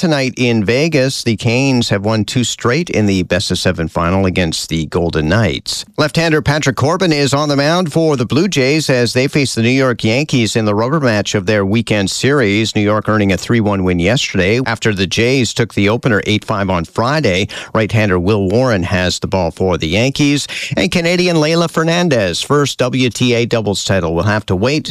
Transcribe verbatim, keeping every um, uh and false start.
tonight in Vegas. The Canes have won two straight in the best-of-seven final against the Golden Knights. Left-hander Patrick Corbin is on the mound for the Blue Jays as they face the New York Yankees in the rubber match of their weekend series. New York earning a three one win yesterday after the Jays took the opener eight five on Friday. Right-hander Will Warren has the ball for the Yankees. And Canadian Leila Fernandez, first W T A doubles title, will have to wait